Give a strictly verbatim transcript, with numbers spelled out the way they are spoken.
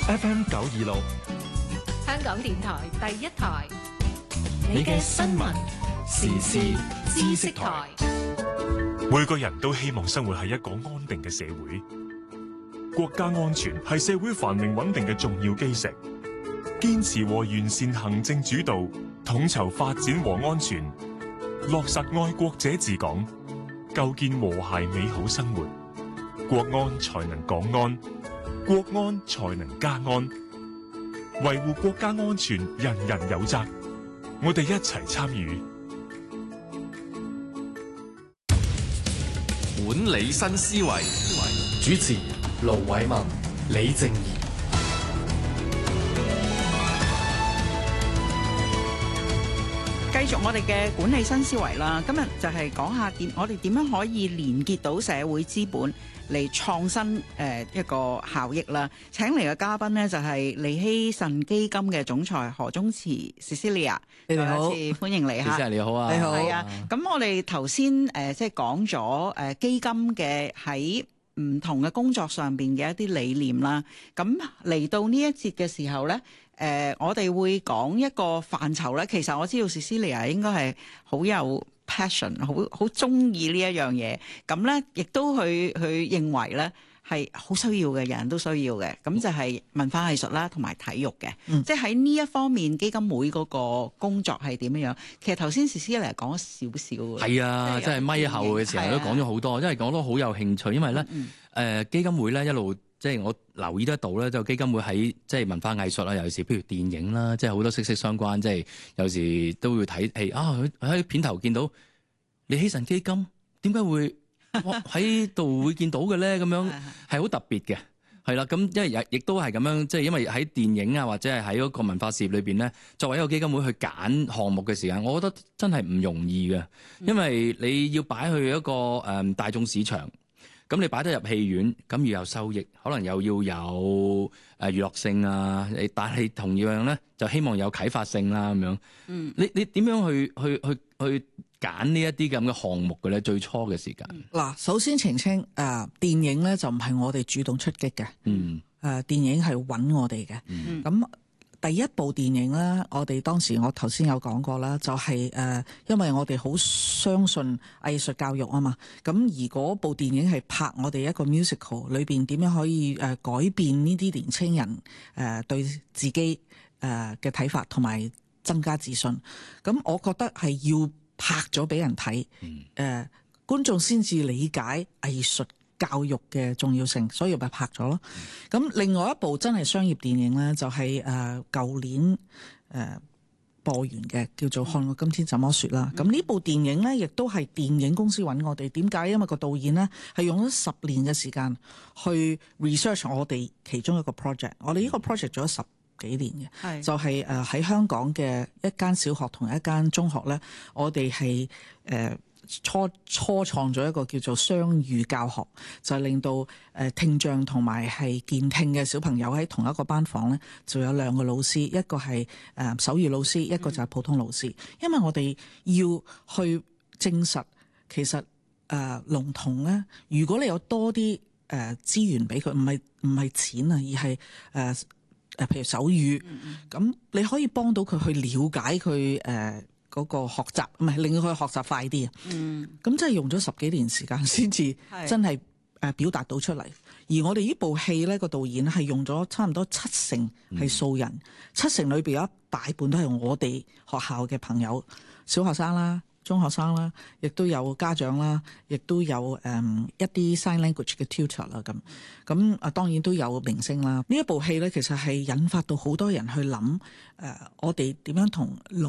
F M 九二六， 香港電台第一台， 你嘅新聞時事知識台。 每個人都希望生活喺一個安定嘅社會，國家安全係社會繁榮穩定嘅重要基石。堅持和完善行政主導，統籌發展和安全，落實愛國者治港，構建和諧美好生活，國安才能港安，國安才能家安。維護國家安全，人人有責。我哋一齊參與。 管理新思維， 主持盧偉民、李靜宜。 繼續我哋嘅管理新思維啦，今日就係講下點，我哋點樣可以連結到社會資本嚟創新誒一個效益啦。請嚟嘅嘉賓呢，就係利希慎基金嘅總裁何宗慈 Cecilia， 你哋好， 歡迎你嚇。 你好啊， 你好。係啊，咁我哋頭先誒即係講咗誒基金嘅喺唔同嘅工作上邊嘅一啲理念啦。咁嚟到呢一節嘅時候咧。誒、呃，我哋會講一個範疇咧。其實我知道 Cecilia 應該係好有 passion， 好好中意呢一樣嘢。咁咧，亦都佢佢認為咧係好需要嘅，人人都需要嘅。咁就係文化藝術啦，同埋體育嘅。嗯、即係喺呢一方面，基金會嗰個工作係點樣樣？其實頭先 Cecilia 講咗少少嘅。 係啊，即係咪後嘅時候都講咗好多，啊、因為講得好有興趣。因為咧，誒、嗯呃、基金會咧一路。即係我留意得到咧，就基金會喺即係文化藝術啦，尤其是譬如電影啦，即係好多息息相關。即係有時都會睇戲啊，佢喺片頭見到利希慎基金，點解會喺度會見到嘅咧？咁樣係好特別嘅，係啦。咁因為亦都係咁樣，即係因為喺電影啊，或者係喺嗰個文化事業裏邊咧，作為一個基金會去揀項目嘅時間，我覺得真係唔容易嘅，因為你要擺去一個誒、嗯、大眾市場。咁你擺得入戲院，咁要有收益，可能又要有誒娛樂性啊。你但係同樣咧，就希望有啟發性啦咁樣。嗯，你你點樣去去去去揀呢一啲咁嘅項目嘅咧？最初嘅時間嗱，首先澄清誒、呃，電影咧就唔係我哋主動出擊嘅。嗯，誒、呃，電影係揾我哋嘅。嗯，咁。第一部電影咧，我哋當時我頭先有講過啦，就係、是、誒、呃，因為我哋好相信藝術教育啊嘛，咁而嗰部電影係拍我哋一個 musical 裏邊點樣可以誒、呃、改變呢啲年青人誒、呃、對自己誒嘅睇法，同埋增加自信。咁我覺得係要拍咗俾人睇，誒、呃、觀眾先至理解藝術教育嘅重要性，所以咪拍咗咯。咁、嗯、另外一部真係商業電影咧，就係誒舊年誒、呃、播完嘅，叫做《看我今天怎麼說》啦。咁呢、嗯、部電影咧，亦都係電影公司揾我哋。點解？因為個導演咧係用咗十年嘅時間去 research 我哋其中一個 project。我哋呢個 project 做咗十幾年嘅，嗯、就係誒喺香港嘅一間小學同一間中學咧，我哋係誒。呃初初創咗一個叫做雙語教學，就係令到誒聽障同埋係健聽嘅小朋友喺同一個班房咧，就有兩個老師，一個係誒手語老師，一個就係普通老師。因為我哋要去證實，其實誒聾童咧，如果你有多啲誒資源俾佢，唔係唔係錢啊，而係誒誒譬如手語，咁、嗯、你可以幫到佢去了解佢誒。呃嗰個學習唔係令佢學習快啲啊！嗯，咁真係用咗十幾年時間先至真係誒表達到出嚟。而我哋呢部戲咧，個導演係用咗差唔多七成係素人，嗯、七成裏邊有一大半都係我哋學校嘅朋友，小學生啦、中學生啦，亦都有家長啦，亦都有誒、嗯、一啲 sign language 嘅 tutor 啦咁。咁啊當然都有明星啦。呢一部戲咧，其實係引發到好多人去諗誒、呃，我哋點樣同